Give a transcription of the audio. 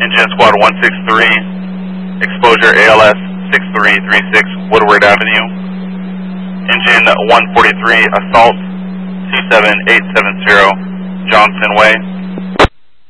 Engine Squad 163, exposure ALS 6336 Woodward Avenue. Engine 143, assault 27870 Johnson Way.